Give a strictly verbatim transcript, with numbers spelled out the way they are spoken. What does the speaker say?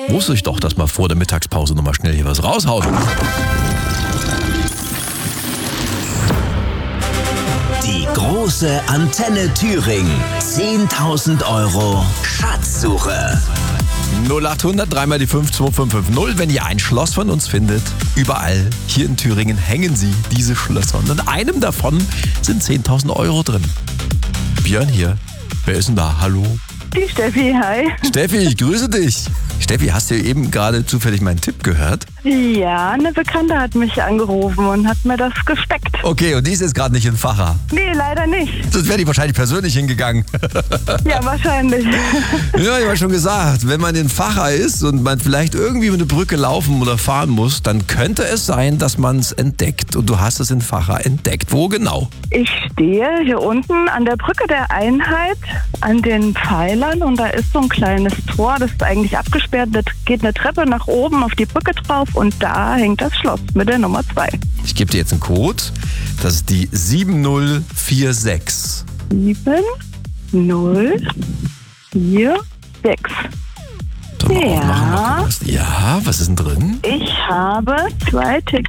Wusste ich doch, dass man vor der Mittagspause nochmal schnell hier was raushaut. Die große Antenne Thüringen. zehntausend Euro Schatzsuche. null achthundert, dreimal die fünf, zwei fünf fünf null. Wenn ihr ein Schloss von uns findet, überall hier in Thüringen hängen sie, diese Schlösser. Und in einem davon sind zehntausend Euro drin. Björn hier. Wer ist denn da? Hallo? Die Steffi, hi. Steffi, ich grüße dich. Steffi, hast du eben gerade zufällig meinen Tipp gehört? Ja, eine Bekannte hat mich angerufen und hat mir das gespeckt. Okay, und die ist jetzt gerade nicht in Facher. Nee, leider nicht. Sonst wäre die wahrscheinlich persönlich hingegangen. Ja, wahrscheinlich. Ja, ich habe schon gesagt, wenn man in Facher ist und man vielleicht irgendwie über eine Brücke laufen oder fahren muss, dann könnte es sein, dass man es entdeckt. Und du hast es in Facher entdeckt. Wo genau? Ich stehe hier unten an der Brücke der Einheit, an den Pfeilern, und da ist so ein kleines Tor, das ist eigentlich abgesperrt. Da geht eine Treppe nach oben auf die Brücke drauf und da hängt das Schloss mit der Nummer zwei. Ich gebe dir jetzt einen Code. Das ist die sieben null vier sechs. sieben null vier sechs. Mal Ja. aufmachen, mal gucken, was- ja, was ist denn drin? Ich habe zwei Tickets